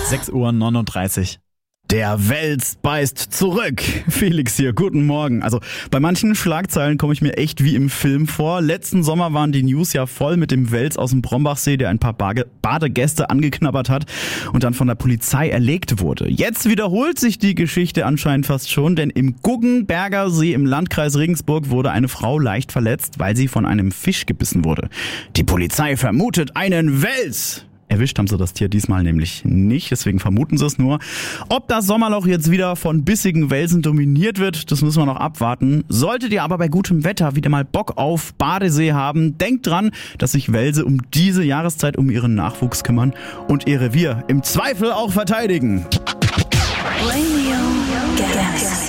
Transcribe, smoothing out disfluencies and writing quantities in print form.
6:39 Uhr. Der Wels beißt zurück. Felix hier, guten Morgen. Also bei manchen Schlagzeilen komme ich mir echt wie im Film vor. Letzten Sommer waren die News ja voll mit dem Wels aus dem Brombachsee, der ein paar Badegäste angeknabbert hat und dann von der Polizei erlegt wurde. Jetzt wiederholt sich die Geschichte anscheinend fast schon, denn im Guggenberger See im Landkreis Regensburg wurde eine Frau leicht verletzt, weil sie von einem Fisch gebissen wurde. Die Polizei vermutet einen Wels. Erwischt haben sie das Tier diesmal nämlich nicht, deswegen vermuten sie es nur. Ob das Sommerloch jetzt wieder von bissigen Welsen dominiert wird, das müssen wir noch abwarten. Solltet ihr aber bei gutem Wetter wieder mal Bock auf Badesee haben, denkt dran, dass sich Welse um diese Jahreszeit um ihren Nachwuchs kümmern und ihr Revier im Zweifel auch verteidigen. Radio Gas.